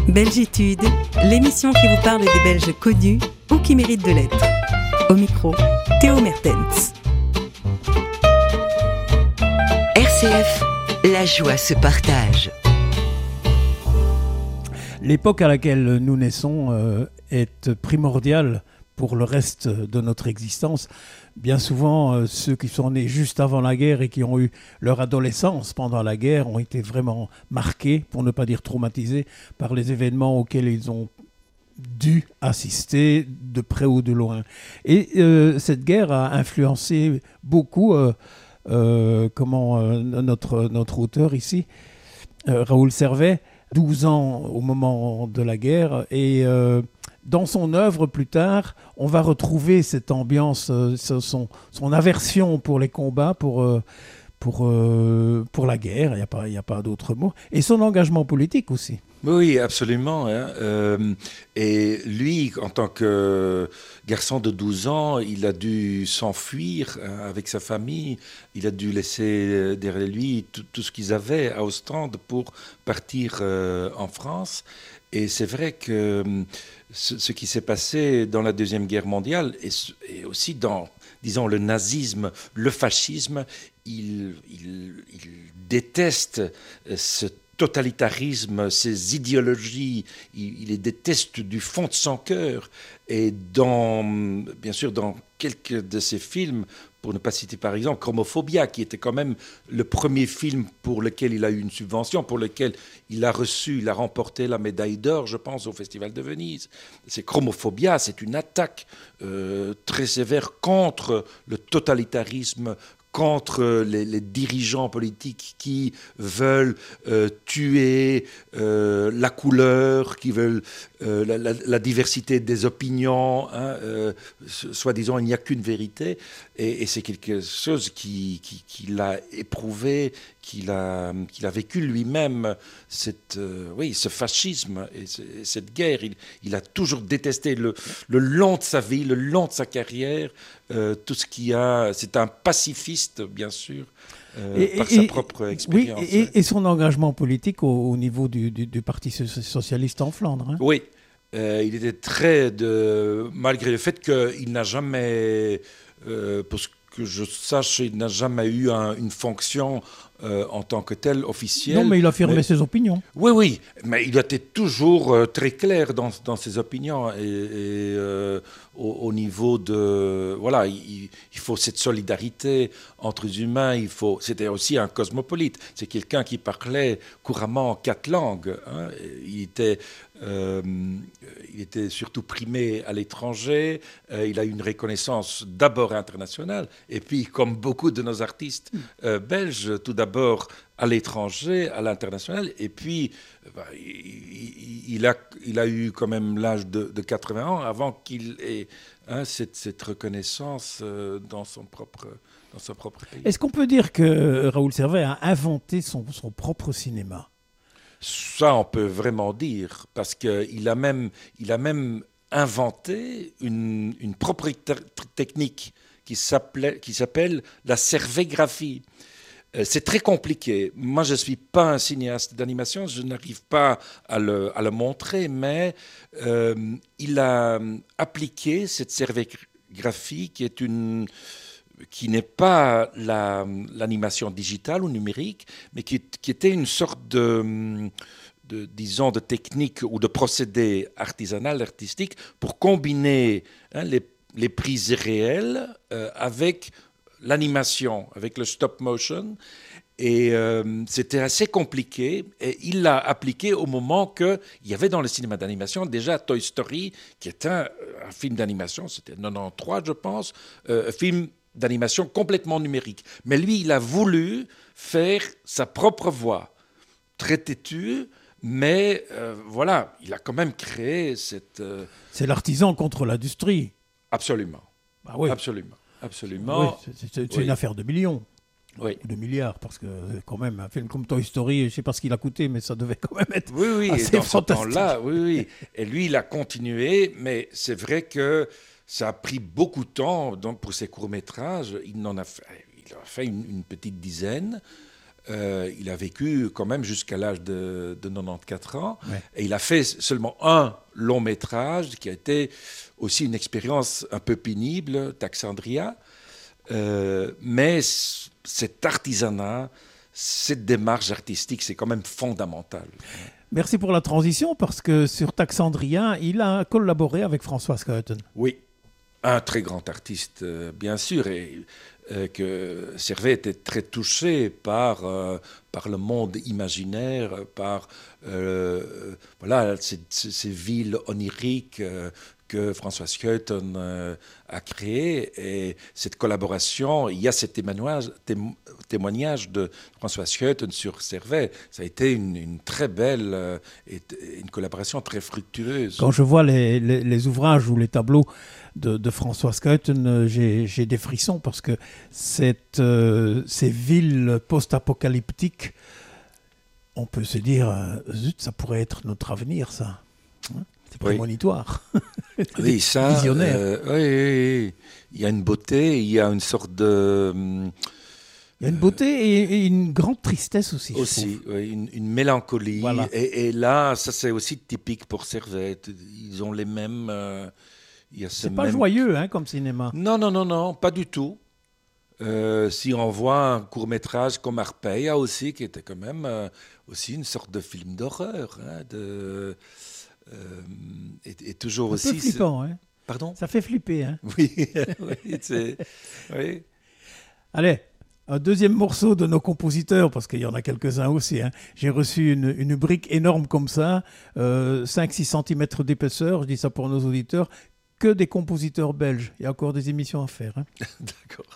Belgitude, l'émission qui vous parle des Belges connus ou qui méritent de l'être. Au micro, Théo Mertens. RCF, la joie se partage. L'époque à laquelle nous naissons est primordiale pour le reste de notre existence. Bien souvent, ceux qui sont nés juste avant la guerre et qui ont eu leur adolescence pendant la guerre ont été vraiment marqués, pour ne pas dire traumatisés, par les événements auxquels ils ont dû assister de près ou de loin. Et cette guerre a influencé beaucoup notre auteur ici, Raoul Servet, 12 ans au moment de la guerre, et dans son œuvre plus tard, on va retrouver cette ambiance, son aversion pour les combats, pour la guerre, il n'y a pas d'autre mot, et son engagement politique aussi. Oui, absolument. Et lui, en tant que garçon de 12 ans, il a dû s'enfuir avec sa famille. Il a dû laisser derrière lui tout ce qu'ils avaient à Ostende pour partir en France. Et c'est vrai que ce qui s'est passé dans la Deuxième Guerre mondiale et aussi dans, disons, le nazisme, le fascisme, il déteste ce totalitarisme, ces idéologies, il les déteste du fond de son cœur. Et bien sûr, dans quelques de ses films, pour ne pas citer par exemple Chromophobia, qui était quand même le premier film pour lequel il a eu une subvention, pour lequel il a remporté la médaille d'or, je pense, au Festival de Venise. C'est Chromophobia, c'est une attaque très sévère contre le totalitarisme, contre les dirigeants politiques qui veulent tuer la couleur, qui veulent la diversité des opinions, soi-disant il n'y a qu'une vérité, et c'est quelque chose qu'il a éprouvé, qu'il a vécu lui-même, ce fascisme et cette guerre. Il a toujours détesté le long de sa vie, le long de sa carrière, tout ce qu'il y a. C'est un pacifiste, bien sûr, par sa propre expérience. Oui, et son engagement politique au niveau du Parti socialiste en Flandre. Hein. Oui, il était malgré le fait qu'il n'a jamais, pour ce que je sache, il n'a jamais eu une fonction en tant que tel officielle. Non, mais il affirmait ses opinions. Oui, mais il était toujours très clair dans ses opinions et au niveau de... Voilà, il faut cette solidarité entre les humains, c'était aussi un cosmopolite. C'est quelqu'un qui parlait couramment 4 langues. Hein. Il était surtout primé à l'étranger. Il a eu une reconnaissance d'abord internationale et puis, comme beaucoup de nos artistes belges, tout d'abord à l'étranger, à l'international, et puis il a eu quand même l'âge de 80 ans avant qu'il ait cette reconnaissance dans son propre pays. Est-ce qu'on peut dire que Raoul Servet a inventé son propre cinéma ? Ça, on peut vraiment dire, parce qu'il a même inventé une propre technique qui s'appelle la cervégraphie. C'est très compliqué. Moi, je ne suis pas un cinéaste d'animation, je n'arrive pas à le montrer, mais il a appliqué cette cervégraphie qui n'est pas l'animation digitale ou numérique, mais qui était une sorte de technique ou de procédé artisanal, artistique, pour combiner les prises réelles avec l'animation, avec le stop motion. Et c'était assez compliqué. Et il l'a appliqué au moment qu'il y avait dans le cinéma d'animation déjà Toy Story, qui est un film d'animation, c'était 93, je pense, un film d'animation complètement numérique. Mais lui, il a voulu faire sa propre voix, très têtue, mais voilà, il a quand même créé cette... C'est l'artisan contre l'industrie. Absolument. Ah oui. Absolument. Oui, c'est une affaire de millions. Oui. Ou de milliards, parce que quand même, un film comme Toy Story, je ne sais pas ce qu'il a coûté, mais ça devait quand même être assez dans fantastique. Ce temps-là, oui. Et lui, il a continué, mais c'est vrai que ça a pris beaucoup de temps. Donc, pour ses courts-métrages, il a fait une petite dizaine. il a vécu quand même jusqu'à l'âge de 94 ans. Ouais. Et il a fait seulement un long métrage qui a été aussi une expérience un peu pénible, Taxandria. Mais cet artisanat, cette démarche artistique, c'est quand même fondamental. Merci pour la transition, parce que sur Taxandria, il a collaboré avec François Schouten. Oui, un très grand artiste, bien sûr, et que Servet était très touché par le monde imaginaire, par voilà, ces villes oniriques que François Schouten a créées. Et cette collaboration, il y a ce témoignage de François Schouten sur Servet. Ça a été une très belle, une collaboration très fructueuse. Quand je vois les ouvrages ou les tableaux de François Schouten, j'ai des frissons, parce que ces villes post-apocalyptiques, on peut se dire, zut, ça pourrait être notre avenir, ça. C'est prémonitoire. Oui, ça, visionnaire. Oui. Il y a une beauté, il y a une sorte de... Il y a une beauté et une grande tristesse aussi. Aussi, oui, une mélancolie. Voilà. Et là, ça c'est aussi typique pour Servet. Ils ont les mêmes... c'est pas joyeux comme cinéma. Non, pas du tout. Si on voit un court-métrage comme Arpeia aussi, qui était quand même aussi une sorte de film d'horreur, et toujours un aussi... peu flippant, hein. Pardon ? Ça fait flipper, hein. Oui, oui. Allez, un deuxième morceau de nos compositeurs, parce qu'il y en a quelques-uns aussi. J'ai reçu une brique énorme comme ça, 5-6 cm d'épaisseur, je dis ça pour nos auditeurs, que des compositeurs belges. Il y a encore des émissions à faire. D'accord.